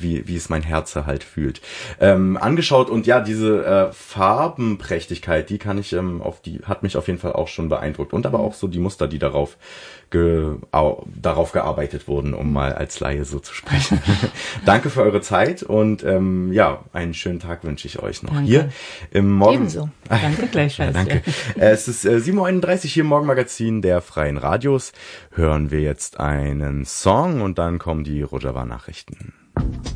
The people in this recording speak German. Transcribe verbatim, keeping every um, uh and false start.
wie wie es mein Herz halt fühlt. Ähm, angeschaut und ja, diese äh, Farbenprächtigkeit, die kann ich ähm, auf die hat mich auf jeden Fall auch schon beeindruckt und aber auch so die Muster, die darauf ge, au, darauf gearbeitet wurden, um mal als Laie so zu sprechen. Danke für eure Zeit und ähm, ja, einen schönen Tag wünsche ich euch noch. Danke. Hier im Morgen. Ebenso. Danke gleichfalls. Ja, danke. Äh, es ist äh, sieben Uhr einunddreißig hier im Morgenmagazin der Freien Radios. Hören wir jetzt einen Song und dann kommen die Rojava-Nachrichten.